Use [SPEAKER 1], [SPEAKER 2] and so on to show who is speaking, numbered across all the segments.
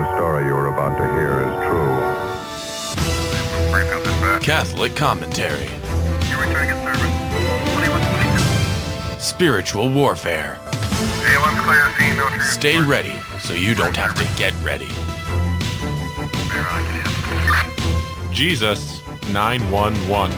[SPEAKER 1] The story you are about to hear is true.
[SPEAKER 2] Catholic commentary. Spiritual warfare. Stay ready so you don't have to get ready. Jesus 911.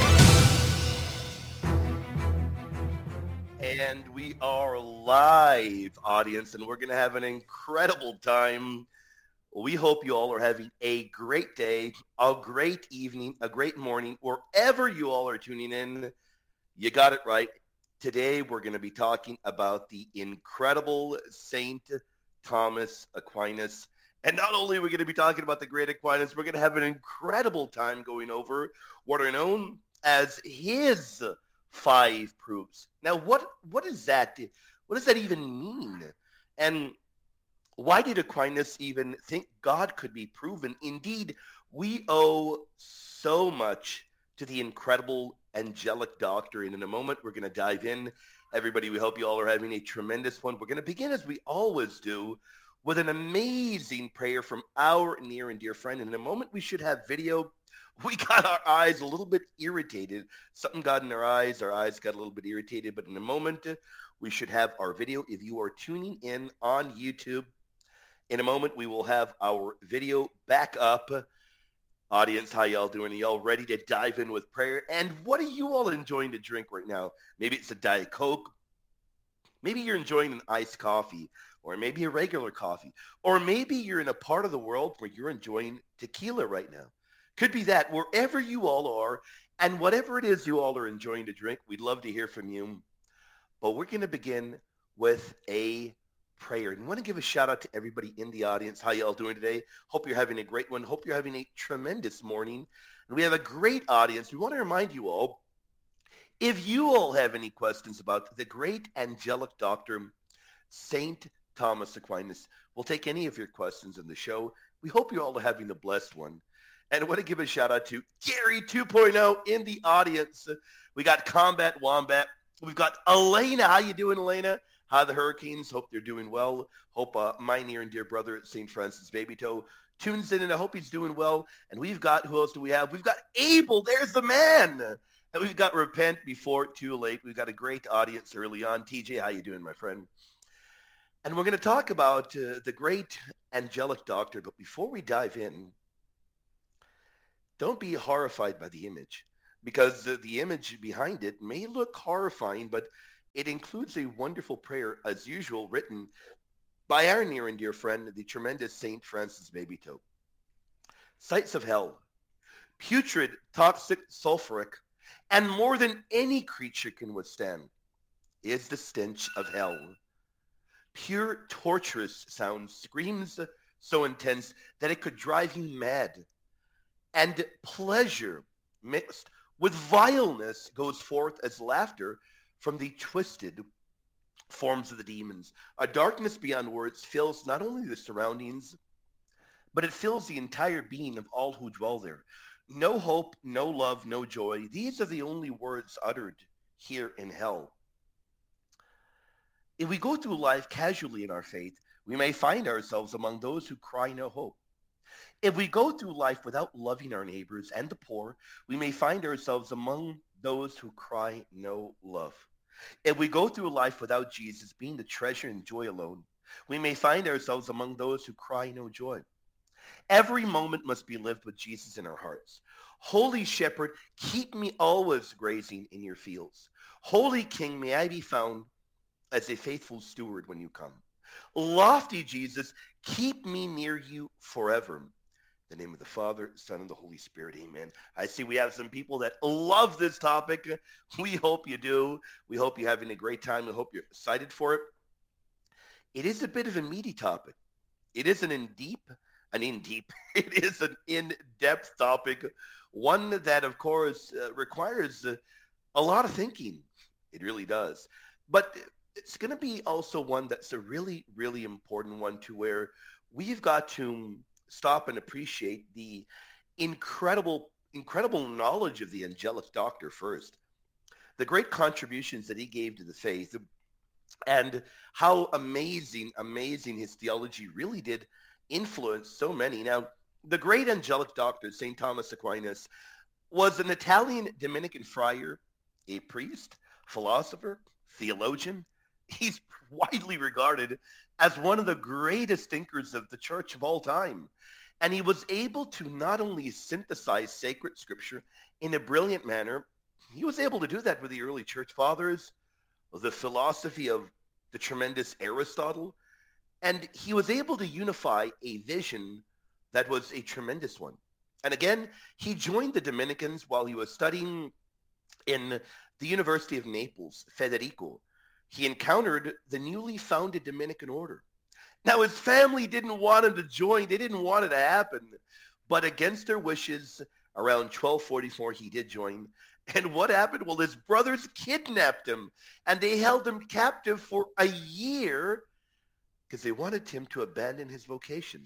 [SPEAKER 3] And we are live, audience, and we're going to have an incredible time. We hope you all are having a great day, a great evening, a great morning, wherever you all are tuning in. You got it right. Today, we're going to be talking about the incredible Saint Thomas Aquinas. And not only are we going to be talking about the great Aquinas, we're going to have an incredible time going over what are known as his 5 proofs. Now, what is that? What does that even mean? And why did Aquinas even think God could be proven? Indeed, we owe so much to the incredible angelic doctor. And in a moment, we're going to dive in. Everybody, we hope you all are having a tremendous one. We're going to begin, as we always do, with an amazing prayer from our near and dear friend. And in a moment, we should have video. We got our eyes a little bit irritated. Something got in our eyes got a little bit irritated. But in a moment, we should have our video. If you are tuning in on YouTube, in a moment, we will have our video back up. Audience, how y'all doing? Are y'all ready to dive in with prayer? And what are you all enjoying to drink right now? Maybe it's a Diet Coke. Maybe you're enjoying an iced coffee, or maybe a regular coffee. Or maybe you're in a part of the world where you're enjoying tequila right now. Could be that. Wherever you all are, and whatever it is you all are enjoying to drink, we'd love to hear from you. But we're going to begin with a prayer. And I want to give a shout out to everybody in the audience. How y'all doing today? Hope you're having a great one. Hope you're having a tremendous morning. And we have a great audience. We want to remind you all, if you all have any questions about the great angelic doctor, Saint Thomas Aquinas, we'll take any of your questions in the show. We hope you all are having a blessed one. And I want to give a shout out to Gary 2.0 in the audience. We got Combat Wombat. We've got Elena. How you doing, Elena? How are the Hurricanes? Hope they're doing well. Hope my near and dear brother at St. Francis Baby Toe tunes in, and I hope he's doing well. And we've got, who else do we have? We've got Abel. There's the man. And we've got Repent Before Too Late. We've got a great audience early on. TJ, how you doing, my friend? And we're going to talk about the great angelic doctor. But before we dive in, don't be horrified by the image, because the image behind it may look horrifying, but it includes a wonderful prayer, as usual, written by our near and dear friend, the tremendous St. Francis Baby Toe. Sights of hell, putrid, toxic, sulfuric, and more than any creature can withstand, is the stench of hell. Pure, torturous sound, screams so intense that it could drive you mad. And pleasure mixed with vileness goes forth as laughter from the twisted forms of the demons. A darkness beyond words fills not only the surroundings, but it fills the entire being of all who dwell there. No hope, no love, no joy. These are the only words uttered here in hell. If we go through life casually in our faith, we may find ourselves among those who cry no hope. If we go through life without loving our neighbors and the poor, we may find ourselves among those who cry no love. If we go through life without Jesus being the treasure and joy alone, we may find ourselves among those who cry no joy. Every moment must be lived with Jesus in our hearts. Holy Shepherd, keep me always grazing in your fields. Holy King, may I be found as a faithful steward when you come. Lofty Jesus, keep me near you forever. In the name of the Father, Son, and the Holy Spirit, amen. I see we have some people that love this topic. We hope you do. We hope you're having a great time. We hope you're excited for it. It is a bit of a meaty topic. It is it is an in-depth topic, one that, of course, requires a lot of thinking. It really does. But it's going to be also one that's a really, really important one, to where we've got to stop and appreciate the incredible knowledge of the angelic doctor first, the great contributions that he gave to the faith, and how amazing his theology really did influenced so many. Now, the great angelic doctor, St. Thomas Aquinas, was an Italian Dominican friar, a priest, philosopher, theologian. He's widely regarded as one of the greatest thinkers of the church of all time. And he was able to not only synthesize sacred scripture in a brilliant manner, he was able to do that with the early church fathers, the philosophy of the tremendous Aristotle, and he was able to unify a vision that was a tremendous one. And again, he joined the Dominicans while he was studying in the University of Naples, Federico. He encountered the newly founded Dominican order. Now, his family didn't want him to join. They didn't want it to happen. But against their wishes, around 1244, he did join. And what happened? Well, his brothers kidnapped him, and they held him captive for a year because they wanted him to abandon his vocation.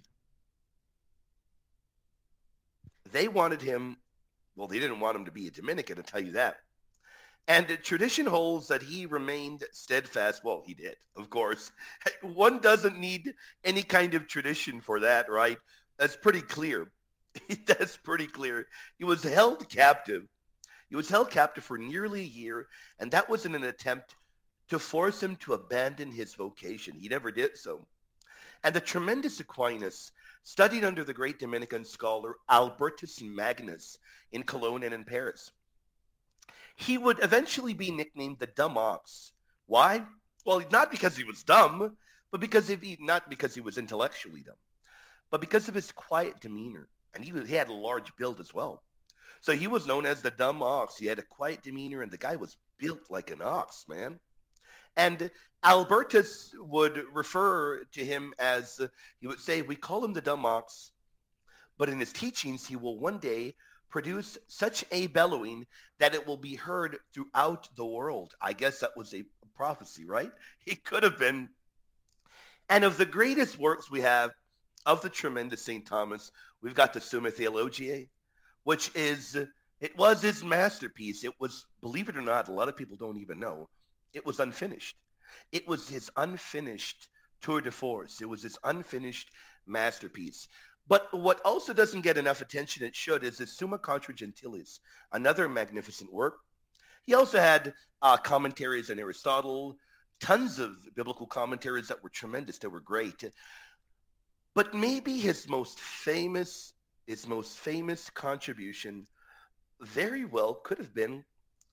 [SPEAKER 3] They wanted him, well, they didn't want him to be a Dominican, I'll tell you that. And tradition holds that he remained steadfast. Well, he did, of course. One doesn't need any kind of tradition for that, right? That's pretty clear. That's pretty clear. He was held captive. He was held captive for nearly a year, and that was in an attempt to force him to abandon his vocation. He never did so. And the tremendous Aquinas studied under the great Dominican scholar Albertus Magnus in Cologne and in Paris. He would eventually be nicknamed the Dumb Ox. Why? Well, not because he was dumb, but not because he was intellectually dumb, but because of his quiet demeanor. And he had a large build as well. So he was known as the Dumb Ox. He had a quiet demeanor, and the guy was built like an ox, man. And Albertus would refer to him as, he would say, we call him the Dumb Ox, but in his teachings, he will one day produce such a bellowing that it will be heard throughout the world. I guess that was a prophecy, right? It could have been. And of the greatest works we have of the tremendous St. Thomas, we've got the Summa Theologiae, which it was his masterpiece. It was, believe it or not, a lot of people don't even know, it was unfinished. It was his unfinished tour de force. It was his unfinished masterpiece. But what also doesn't get enough attention, it should, is the Summa Contra Gentiles, another magnificent work. He also had commentaries on Aristotle, tons of biblical commentaries that were tremendous, that were great. But maybe his most famous contribution very well could have been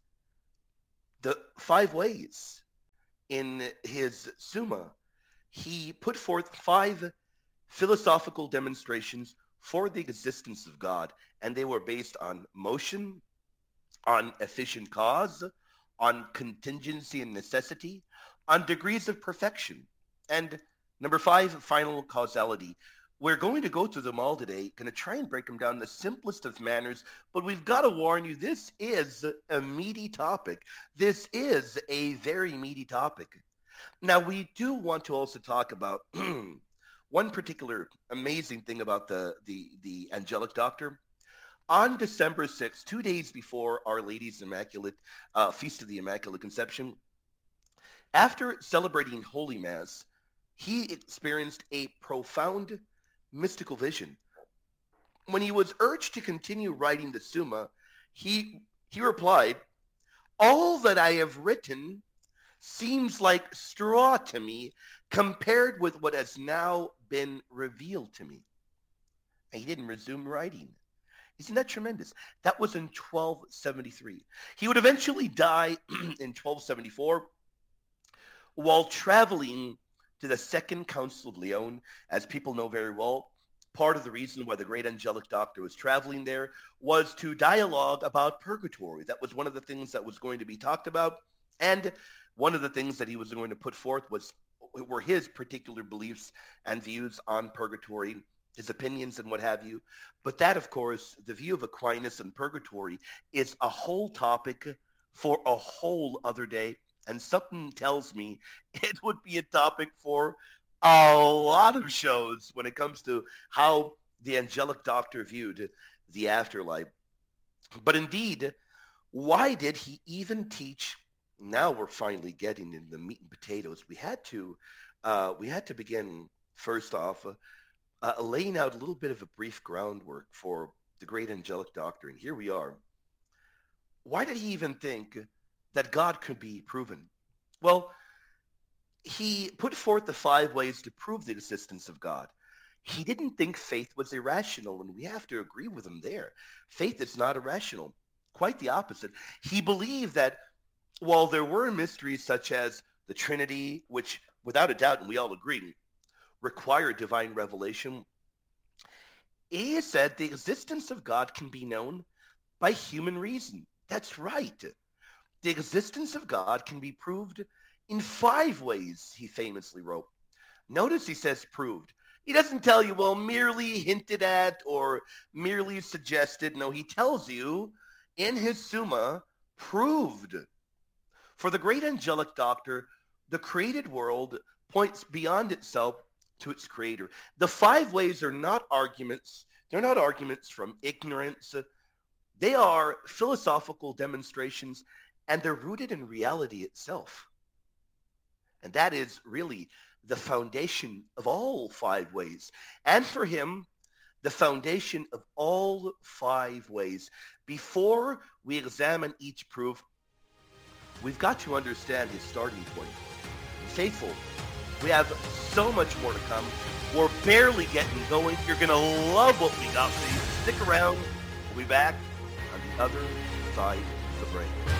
[SPEAKER 3] the 5 ways. In his Summa, he put forth 5 philosophical demonstrations for the existence of God, and they were based on motion, on efficient cause, on contingency and necessity, on degrees of perfection, and number 5, final causality. We're going to go through them all today, going to try and break them down in the simplest of manners, but we've got to warn you, this is a meaty topic. This is a very meaty topic. Now, we do want to also talk about one particular amazing thing about the angelic doctor. On December 6th, 2 days before Our Lady's Immaculate Feast of the Immaculate Conception, after celebrating Holy Mass, he experienced a profound mystical vision. When he was urged to continue writing the Summa, he replied, "All that I have written seems like straw to me compared with what has now been revealed to me." And he didn't resume writing. Isn't that tremendous? That was in 1273. He would eventually die in 1274 while traveling to the Second Council of Leon. As people know very well, part of the reason why the great angelic doctor was traveling there was to dialogue about purgatory. That was one of the things that was going to be talked about. And one of the things that he was going to put forth were his particular beliefs and views on purgatory, his opinions and what have you. But that, of course, the view of Aquinas and purgatory is a whole topic for a whole other day. And something tells me it would be a topic for a lot of shows when it comes to how the angelic doctor viewed the afterlife. But indeed, why did he even teach? Now we're finally getting in the meat and potatoes. We had to begin first off laying out a little bit of a brief groundwork for the great angelic doctrine. Here we are. Why did he even think that God could be proven? Well, he put forth the 5 ways to prove the existence of God. He didn't think faith was irrational, and we have to agree with him there. Faith is not irrational. Quite the opposite. He believed that while there were mysteries such as the Trinity, which without a doubt, and we all agree, require divine revelation, he said the existence of God can be known by human reason. That's right. The existence of God can be proved in 5 ways, he famously wrote. Notice he says proved. He doesn't tell you, well, merely hinted at or merely suggested. No, he tells you in his Summa, proved. For the great angelic doctor, the created world points beyond itself to its creator. The 5 ways are not arguments. They're not arguments from ignorance. They are philosophical demonstrations, and they're rooted in reality itself. And that is really the foundation of all 5 ways. And for him, the foundation of all 5 ways. Before we examine each proof, we've got to understand his starting point. Faithful, we have so much more to come. We're barely getting going. You're going to love what we got for you. Stick around. We'll be back on the other side of the break.